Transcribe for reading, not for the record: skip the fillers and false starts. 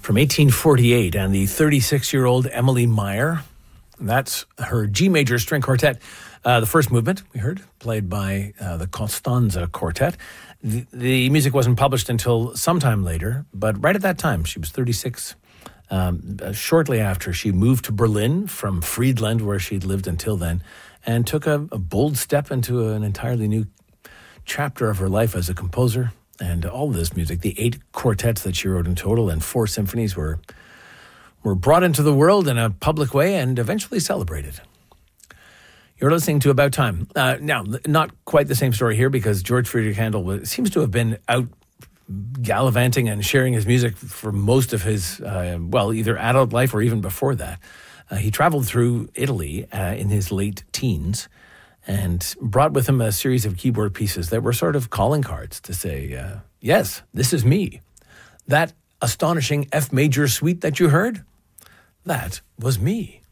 from 1848, and the 36-year-old Emily Meyer. That's her G major string quartet. The first movement, we heard, played by the Costanza Quartet. The music wasn't published until sometime later, but right at that time, she was 36. Shortly after, she moved to Berlin from Friedland, where she'd lived until then, and took a bold step into an entirely new chapter of her life as a composer. And all of this music, the 8 quartets that she wrote in total and 4 symphonies were brought into the world in a public way and eventually celebrated. You're listening to About Time. Now, not quite the same story here, because George Friedrich Handel seems to have been out gallivanting and sharing his music for most of his, either adult life or even before that. He traveled through Italy in his late teens and brought with him a series of keyboard pieces that were sort of calling cards to say, yes, this is me. That astonishing F major suite that you heard, that was me.